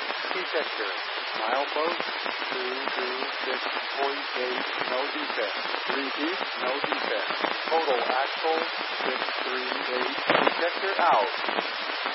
Detector. Milepost 226.8, no defect. Repeat, no defect. Total axle 638. Detector out.